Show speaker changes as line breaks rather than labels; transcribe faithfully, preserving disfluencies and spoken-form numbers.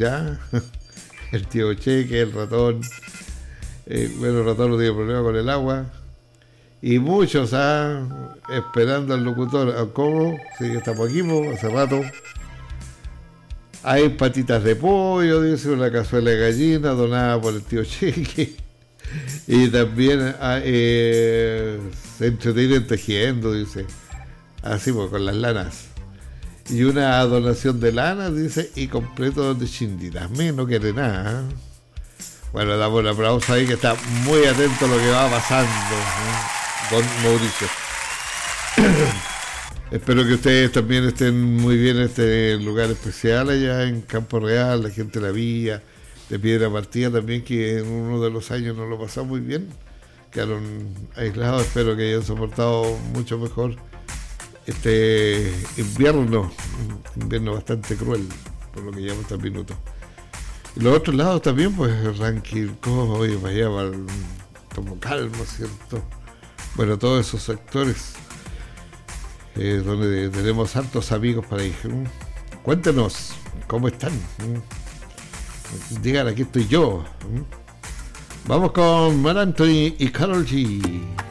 ya. El tío Cheque, el ratón. Eh, bueno, el ratón no tiene problema con el agua. Y muchos, ¿ah? Esperando al locutor. ¿Cómo? Sí, estamos aquí, po, hace rato. Hay patitas de pollo, dice, una cazuela de gallina donada por el tío Cheque. Y también eh, se entretienen tejiendo, dice. Así, pues, con las lanas. Y una donación de lanas, dice, y completo de chinditas. Me no quiere nada. ¿eh? Bueno, damos un aplauso ahí que está muy atento a lo que va pasando, ¿eh? Don Mauricio. Espero que ustedes también estén muy bien en este lugar especial allá en Campo Real, la gente de la Villa, de Piedra Partida también, que en uno de los años no lo pasó muy bien. Quedaron aislados, espero que hayan soportado mucho mejor este invierno, un invierno bastante cruel, por lo que llevamos hasta el minuto. Y los otros lados también, pues, Ranquilco, oye, para allá, para el Tomo Calmo, ¿cierto? Bueno, todos esos sectores eh, donde tenemos hartos amigos para ir. ¿Mm? Cuéntenos, ¿cómo están? ¿Mm? Digan, aquí estoy yo. ¿Mm? Vamos con Mar Anthony y Karol G.